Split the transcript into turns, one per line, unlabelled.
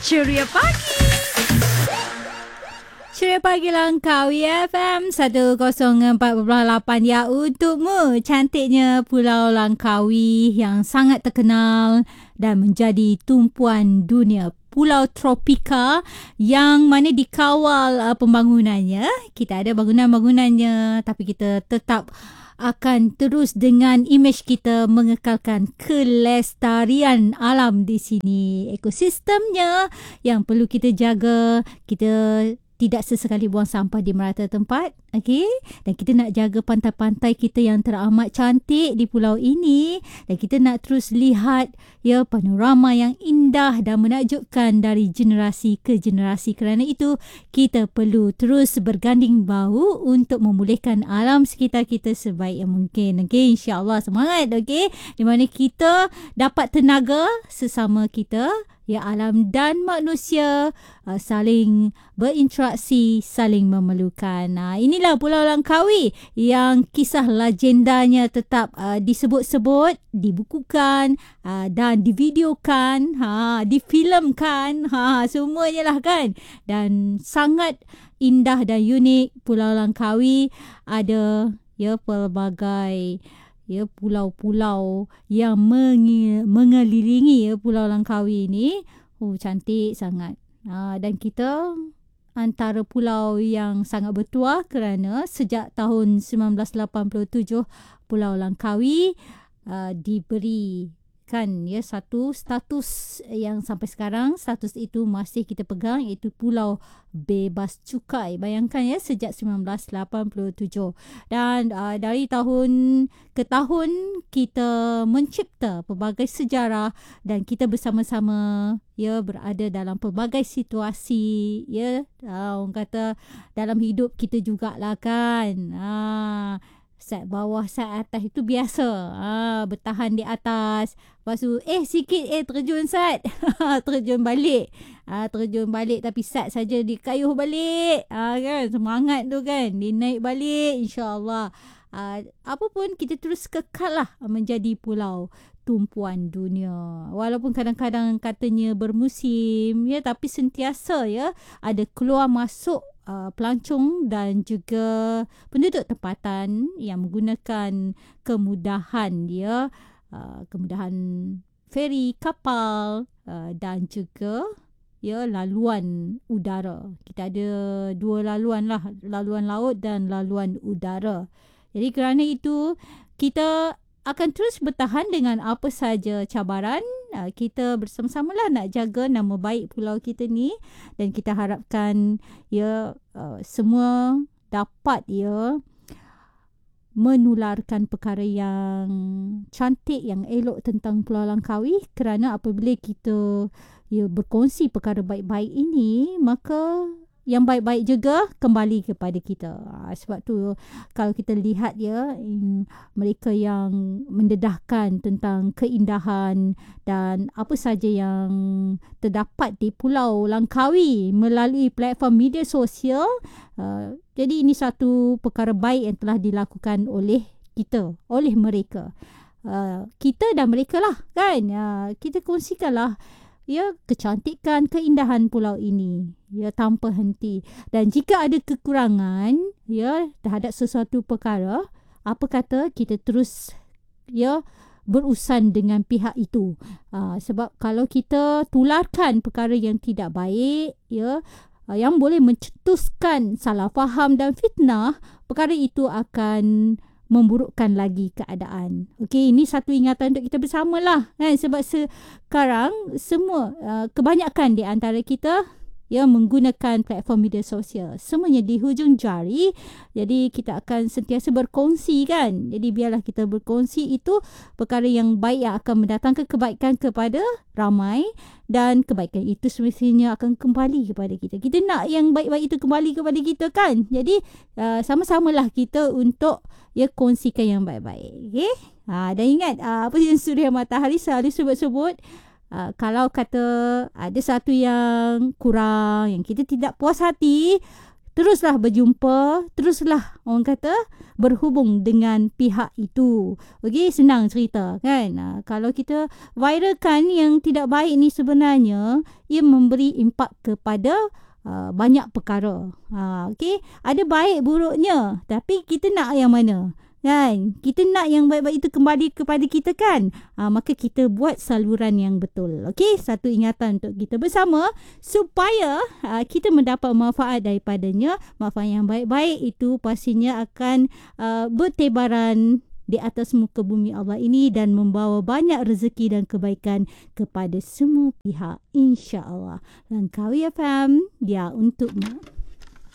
Ceria Pagi. Ceria Pagi Langkawi FM 104.8 ya untukmu. Cantiknya Pulau Langkawi yang sangat terkenal dan menjadi tumpuan dunia. Pulau tropika yang mana dikawal pembangunannya. Kita ada bangunan-bangunannya tapi kita tetap akan terus dengan imej kita mengekalkan kelestarian alam di sini. Ekosistemnya yang perlu kita jaga. Kita tidak sesekali buang sampah di merata tempat. Okey? Dan kita nak jaga pantai-pantai kita yang teramat cantik di pulau ini. Dan kita nak terus lihat panorama yang indah dan menakjubkan dari generasi ke generasi. Kerana itu, kita perlu terus berganding bahu untuk memulihkan alam sekitar kita sebaik yang mungkin. Okey? InsyaAllah semangat. Okey? Di mana kita dapat tenaga sesama kita. Alam dan manusia saling berinteraksi, saling memerlukan. Inilah Pulau Langkawi yang kisah legendanya tetap disebut-sebut, dibukukan dan divideokan, difilmkan, semuanya lah kan. Dan sangat indah dan unik Pulau Langkawi. Ada pelbagai pulau-pulau yang mengelilingi Pulau Langkawi ini. Cantik sangat. Dan kita antara pulau yang sangat bertuah kerana sejak tahun 1987 Pulau Langkawi diberikan satu status yang sampai sekarang status itu masih kita pegang, iaitu Pulau Bebas Cukai. Bayangkan sejak 1987. Dan dari tahun ke tahun kita mencipta pelbagai sejarah dan kita bersama-sama berada dalam pelbagai situasi orang kata dalam hidup kita jugalah kan. Sat bawah, sat atas itu biasa. Bertahan di atas. Lepas tu, sikit, terjun sat. Terjun balik. Terjun balik tapi sat saja dikayuh balik. Kan, semangat tu kan. Dinaik balik, insyaAllah. Apa pun kita terus kekal lah menjadi pulau tumpuan dunia. Walaupun kadang-kadang katanya bermusim, tapi sentiasa ada keluar masuk pelancong dan juga penduduk tempatan yang menggunakan kemudahan kemudahan feri, kapal dan juga laluan udara. Kita ada dua laluan lah, laluan laut dan laluan udara. Jadi kerana itu kita akan terus bertahan dengan apa saja cabaran. Kita bersama-sama lah nak jaga nama baik pulau kita ni. Dan kita harapkan semua dapat menularkan perkara yang cantik, yang elok tentang Pulau Langkawi. Kerana apabila kita berkongsi perkara baik-baik ini, maka yang baik-baik juga kembali kepada kita. Sebab tu kalau kita lihat mereka yang mendedahkan tentang keindahan dan apa saja yang terdapat di Pulau Langkawi melalui platform media sosial. Jadi ini satu perkara baik yang telah dilakukan oleh kita, oleh mereka. Kita dan mereka lah kan. Kita kongsikanlah kecantikan, keindahan pulau ini tanpa henti. Dan jika ada kekurangan terhadap sesuatu perkara, apa kata kita terus berurusan dengan pihak itu. Sebab kalau kita tularkan perkara yang tidak baik yang boleh mencetuskan salah faham dan fitnah, perkara itu akan memburukkan lagi keadaan. Okey, ini satu ingatan untuk kita bersamalah kan. Sebab sekarang semua kebanyakan di antara kita menggunakan platform media sosial. Semuanya di hujung jari. Jadi kita akan sentiasa berkongsi kan. Jadi biarlah kita berkongsi itu perkara yang baik yang akan mendatangkan kebaikan kepada ramai. Dan kebaikan itu semestinya akan kembali kepada kita. Kita nak yang baik-baik itu kembali kepada kita kan. Jadi sama-samalah kita untuk kongsikan yang baik-baik. Okay? Dan ingat apa yang Suria Matahari selalu sebut-sebut. Kalau kata ada satu yang kurang, yang kita tidak puas hati, teruslah berjumpa, teruslah orang kata berhubung dengan pihak itu. Okey, senang cerita kan. Kalau kita viralkan yang tidak baik ni sebenarnya ia memberi impak kepada banyak perkara. Okey, ada baik buruknya, tapi kita nak yang mana? Kan? Kita nak yang baik-baik itu kembali kepada kita kan? Maka kita buat saluran yang betul. Okey, satu ingatan untuk kita bersama supaya kita mendapat manfaat daripadanya. Manfaat yang baik-baik itu pastinya akan bertebaran di atas muka bumi Allah ini dan membawa banyak rezeki dan kebaikan kepada semua pihak, insya-Allah. Langkawi FM, dia untukmu.